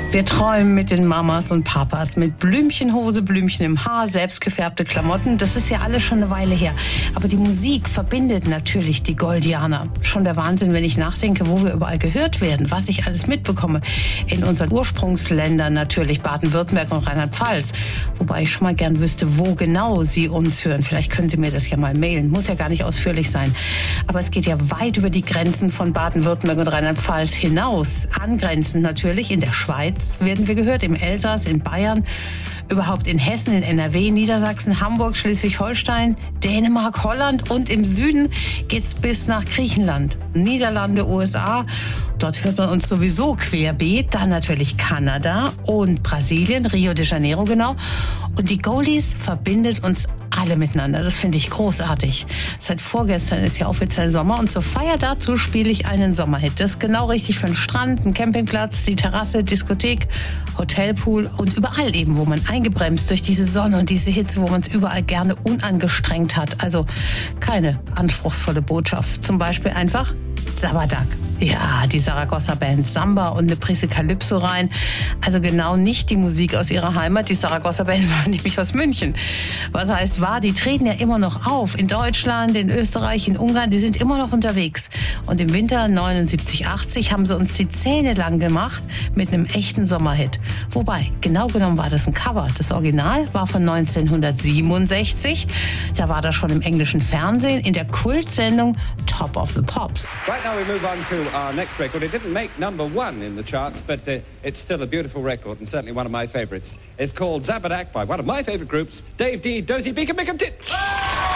Wir träumen mit den Mamas und Papas, mit Blümchenhose, Blümchen im Haar, selbstgefärbte Klamotten. Das ist ja alles schon eine Weile her. Aber die Musik verbindet natürlich die Goldianer. Schon der Wahnsinn, wenn ich nachdenke, wo wir überall gehört werden, was ich alles mitbekomme. In unseren Ursprungsländern natürlich, Baden-Württemberg und Rheinland-Pfalz. Wobei ich schon mal gern wüsste, wo genau Sie uns hören. Vielleicht können Sie mir das ja mal mailen. Muss ja gar nicht ausführlich sein. Aber es geht ja weit über die Grenzen von Baden-Württemberg und Rheinland-Pfalz hinaus. Angrenzend natürlich in der Schweiz werden wir gehört, im Elsass, in Bayern, überhaupt in Hessen, in NRW, Niedersachsen, Hamburg, Schleswig-Holstein, Dänemark, Holland und im Süden geht's bis nach Griechenland, Niederlande, USA. Dort hört man uns sowieso querbeet, dann natürlich Kanada und Brasilien, Rio de Janeiro genau. Und die Goldies verbindet uns alle miteinander. Das finde ich großartig. Seit vorgestern ist ja offiziell Sommer und zur Feier dazu spiele ich einen Sommerhit. Das ist genau richtig für den Strand, einen Campingplatz, die Terrasse, Diskothek, Hotelpool und überall eben, wo man eingebremst durch diese Sonne und diese Hitze, wo man es überall gerne unangestrengt hat. Also keine anspruchsvolle Botschaft. Zum Beispiel einfach Sabbatak. Ja, die Saragossa-Band Samba und eine Prise Calypso rein. Also genau nicht die Musik aus ihrer Heimat. Die Saragossa-Band war nämlich aus München. Was heißt war, die treten ja immer noch auf. In Deutschland, in Österreich, in Ungarn, die sind immer noch unterwegs. Und im Winter 79, 80 haben sie uns die Zähne lang gemacht mit einem echten Sommerhit. Wobei, genau genommen war das ein Cover. Das Original war von 1967. Da war das schon im englischen Fernsehen in der Kultsendung Top of the Pops. Right now we move on to our next record. It didn't make #1 in the charts, but it's still a beautiful record and certainly one of my favourites. It's called Zabbadak by one of my favourite groups, Dave D, Dozy Beacon, Mick and Tits.